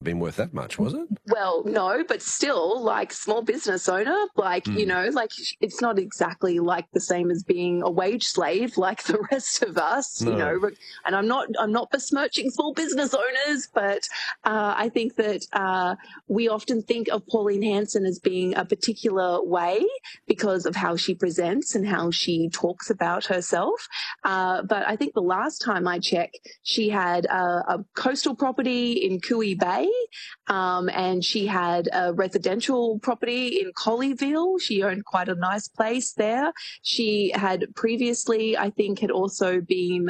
been worth that much, was it? Well, no, but still, like, small business owner, like, you know, like, it's not exactly like the same as being a wage slave like the rest of us, you know. And I'm not besmirching small business owners, but I think that we often think of Pauline Hanson as being a particular way because of how she presents and how she talks about herself. But I think the last time I checked, she had a coastal property in Cooey Bay, and she had a residential property in Colleyville. She owned quite a nice place there. She had previously, I think, had also been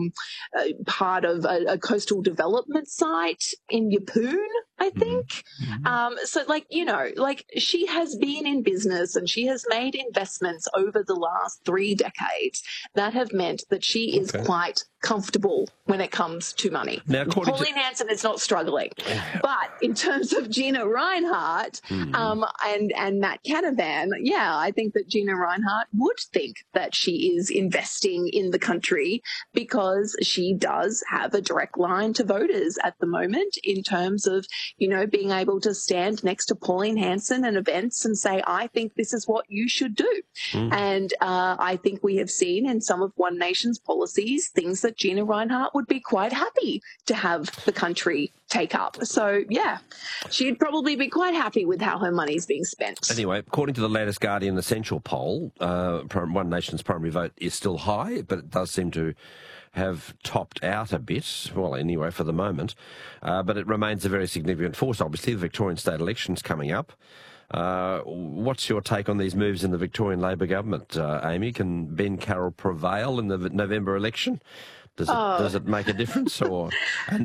part of a coastal development site in Yeppoon, I think. So, like, you know, like, she has been in business and she has made investments over the last 3 decades that have meant that she is quite comfortable when it comes to money. Now, Pauline Hanson is not struggling. But in terms of Gina Rinehart and Matt Canavan, yeah, I think that Gina Rinehart would think that she is investing in the country because she does have a direct line to voters at the moment in terms of, you know, being able to stand next to Pauline Hanson at events and say, I think this is what you should do. And I think we have seen in some of One Nation's policies things that Gina Rinehart would be quite happy to have the country take up. So, yeah, she'd probably be quite happy with how her money's being spent. Anyway, according to the latest Guardian Essential poll, One Nation's primary vote is still high, but it does seem to have topped out a bit, well, anyway, for the moment. But it remains a very significant force. Obviously, the Victorian state election's coming up. What's your take on these moves in the Victorian Labor government, Amy? Can Ben Carroll prevail in the November election? Does it make a difference? Or who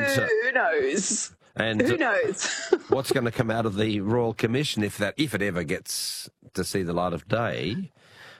knows? And who knows? What's going to come out of the Royal Commission if it ever gets to see the light of day?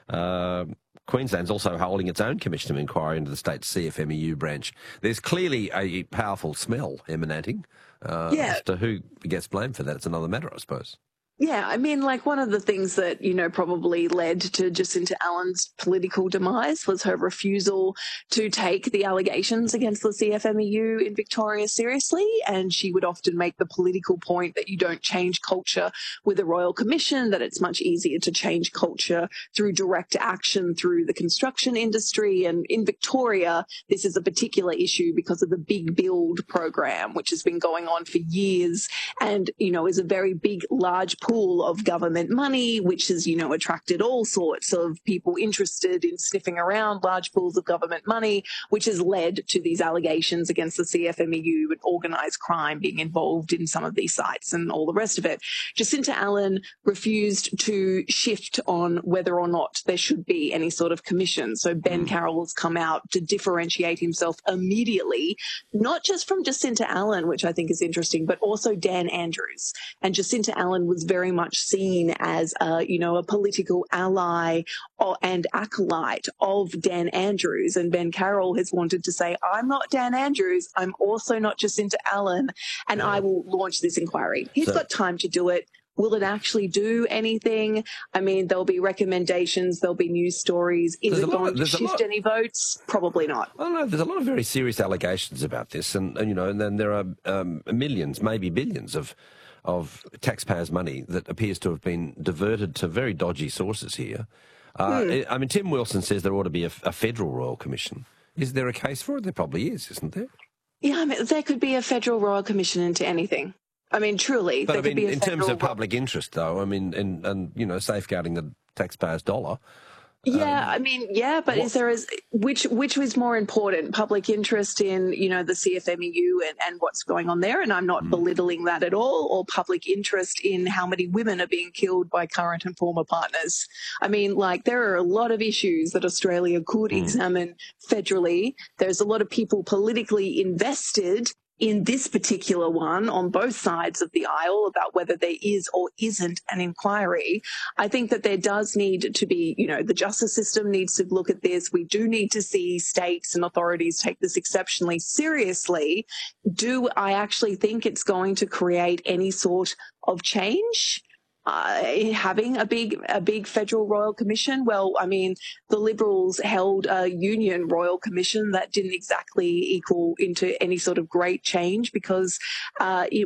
Queensland's also holding its own commission of inquiry into the state's CFMEU branch. There's clearly a powerful smell emanating. As to who gets blamed for that, it's another matter, I suppose. Yeah, I mean, like, one of the things that, you know, probably led to Jacinta Allen's political demise was her refusal to take the allegations against the CFMEU in Victoria seriously. And she would often make the political point that you don't change culture with a Royal Commission, that it's much easier to change culture through direct action through the construction industry. And in Victoria, this is a particular issue because of the Big Build program, which has been going on for years and, you know, is a very big, large pool of government money, which has, you know, attracted all sorts of people interested in sniffing around large pools of government money, which has led to these allegations against the CFMEU and organised crime being involved in some of these sites and all the rest of it. Jacinta Allen refused to shift on whether or not there should be any sort of commission. So Ben Carroll has come out to differentiate himself immediately, not just from Jacinta Allen, which I think is interesting, but also Dan Andrews. And Jacinta Allen was very much seen as a political ally and acolyte of Dan Andrews. And Ben Carroll has wanted to say, I'm not Dan Andrews, I'm also not Jacinta Allen, and I will launch this inquiry. He's got time to do it. Will it actually do anything? I mean, there'll be recommendations, there'll be news stories. Is it going to shift any votes? Probably not. Well, no, there's a lot of very serious allegations about this, and then there are millions, maybe billions of taxpayers' money that appears to have been diverted to very dodgy sources here. I mean, Tim Wilson says there ought to be a federal Royal Commission. Is there a case for it? There probably is, isn't there? Yeah, I mean, there could be a federal Royal Commission into anything. I mean, truly. But I mean, in terms of public interest, though, I mean, and safeguarding the taxpayer's dollar. Yeah, I mean, yeah, but which was more important, public interest in, the CFMEU and what's going on there, and I'm not belittling that at all, or public interest in how many women are being killed by current and former partners. I mean, like, there are a lot of issues that Australia could examine federally. There's a lot of people politically invested in this particular one on both sides of the aisle about whether there is or isn't an inquiry. I think that there does need to be, the justice system needs to look at this. We do need to see states and authorities take this exceptionally seriously. Do I actually think it's going to create any sort of change? Having a big federal Royal Commission? Well, I mean, the Liberals held a union Royal Commission that didn't exactly equal into any sort of great change because it